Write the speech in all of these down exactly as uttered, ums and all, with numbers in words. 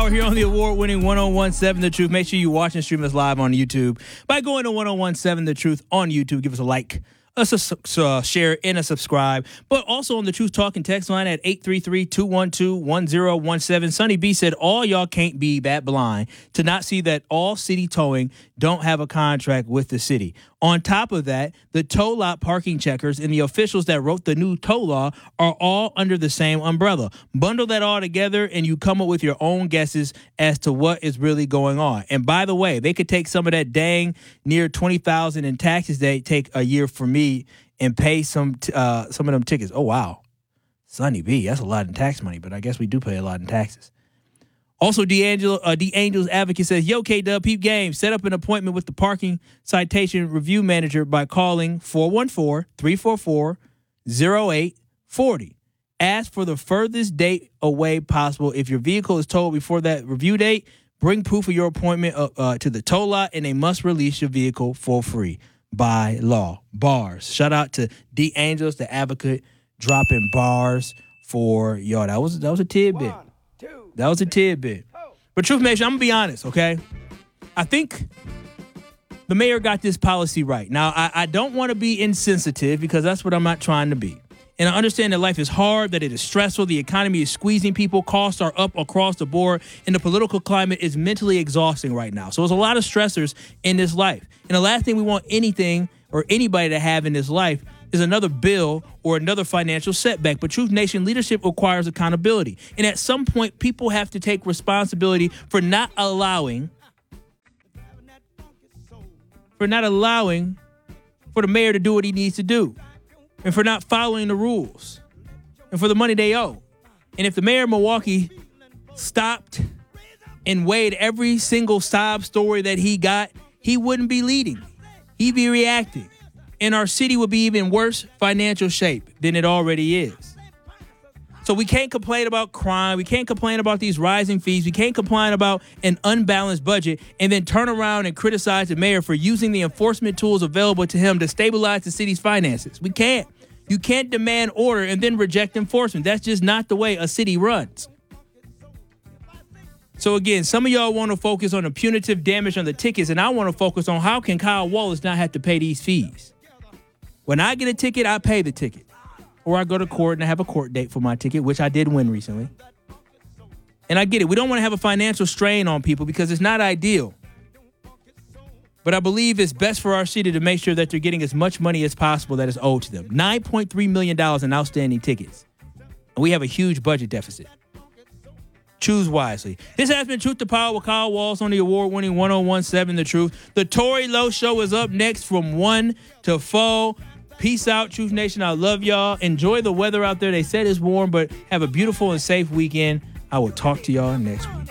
Hour here on the award-winning one oh one seven The Truth. Make sure you watch and stream us live on YouTube by going to one oh one seven The Truth on YouTube. Give us a like, a su- uh, share, and a subscribe. But also on the Truth Talking text line at eight three three, two one two, one oh one seven. Sonny B said, all y'all can't be that blind to not see that all city towing don't have a contract with the city. On top of that, the tow lot parking checkers and the officials that wrote the new tow law are all under the same umbrella. Bundle that all together and you come up with your own guesses as to what is really going on. And by the way, they could take some of that dang near twenty thousand dollars in taxes they take a year for me and pay some t- uh, some of them tickets. Oh, wow. Sonny B, that's a lot in tax money, but I guess we do pay a lot in taxes. Also, D'Angelo, uh, D'Angel's advocate says, yo, K-Dub, peep game. Set up an appointment with the parking citation review manager by calling four one four, three four four, oh eight four oh. Ask for the furthest date away possible. If your vehicle is towed before that review date, bring proof of your appointment uh, uh, to the tow lot, and they must release your vehicle for free by law. Bars. Shout out to D'Angel's, the advocate, dropping bars for y'all. That was, that was a tidbit. One. That was a tidbit. But Truth Nation, I'm going to be honest, okay? I think the mayor got this policy right. Now, I, I don't want to be insensitive because that's what I'm not trying to be. And I understand that life is hard, that it is stressful, the economy is squeezing people, costs are up across the board, and the political climate is mentally exhausting right now. So there's a lot of stressors in this life. And the last thing we want anything or anybody to have in this life is another bill or another financial setback. But Truth Nation, leadership requires accountability. And at some point, people have to take responsibility for not allowing, for not allowing for the mayor to do what he needs to do, and for not following the rules, and for the money they owe. And if the mayor of Milwaukee stopped and weighed every single sob story that he got, he wouldn't be leading. He'd be reacting. And our city would be even worse financial shape than it already is. So we can't complain about crime. We can't complain about these rising fees. We can't complain about an unbalanced budget and then turn around and criticize the mayor for using the enforcement tools available to him to stabilize the city's finances. We can't. You can't demand order and then reject enforcement. That's just not the way a city runs. So again, some of y'all want to focus on the punitive damage on the tickets, and I want to focus on how can Kyle Wallace not have to pay these fees. When I get a ticket, I pay the ticket. Or I go to court and I have a court date for my ticket, which I did win recently. And I get it. We don't want to have a financial strain on people because it's not ideal. But I believe it's best for our city to make sure that they're getting as much money as possible that is owed to them. nine point three million dollars in outstanding tickets. And we have a huge budget deficit. Choose wisely. This has been Truth to Power with Kyle Wallace on the award-winning one oh one seven The Truth. The Tory Lowe Show is up next from one to four. Peace out, Truth Nation. I love y'all. Enjoy the weather out there. They said it's warm, but have a beautiful and safe weekend. I will talk to y'all next week.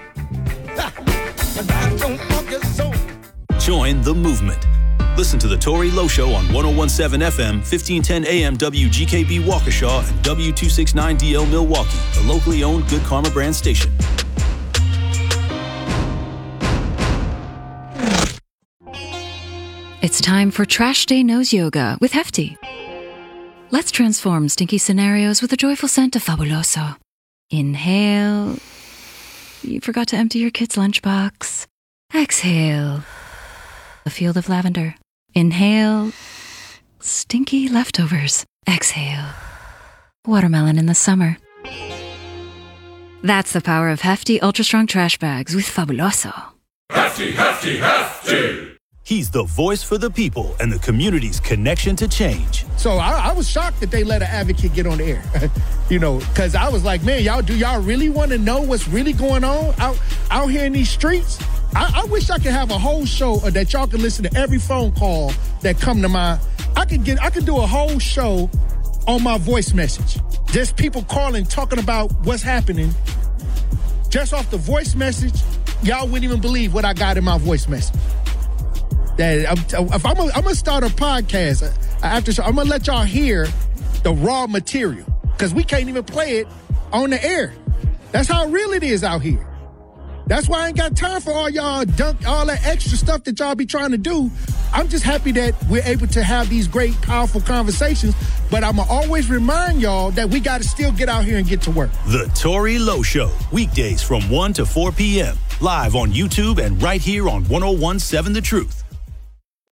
Join the movement. Listen to the Tory Lowe Show on one oh one seven F M, fifteen ten A M W G K B Waukesha and W two sixty-nine D L Milwaukee, the locally owned Good Karma brand station. It's time for Trash Day Nose Yoga with Hefty. Let's transform stinky scenarios with the joyful scent of Fabuloso. Inhale. You forgot to empty your kid's lunchbox. Exhale. A field of lavender. Inhale. Stinky leftovers. Exhale. Watermelon in the summer. That's the power of Hefty Ultra Strong Trash Bags with Fabuloso. Hefty, Hefty, Hefty! He's the voice for the people and the community's connection to change. So I, I was shocked that they let an advocate get on the air, you know, because I was like, man, y'all, do y'all really want to know what's really going on out, out here in these streets? I, I wish I could have a whole show that y'all could listen to every phone call that come to my, I could get, I could do a whole show on my voice message. Just people calling, talking about what's happening. Just off the voice message, y'all wouldn't even believe what I got in my voice message. That I'm, if I'm gonna start a podcast after show, I'm gonna let y'all hear the raw material because we can't even play it on the air. That's how real it is out here. That's why I ain't got time for all y'all dunk, all that extra stuff that y'all be trying to do. I'm just happy that we're able to have these great, powerful conversations. But I'm going to always remind y'all that we got to still get out here and get to work. The Tory Lowe Show, weekdays from one to four p.m. Live on YouTube and right here on one oh one seven The Truth.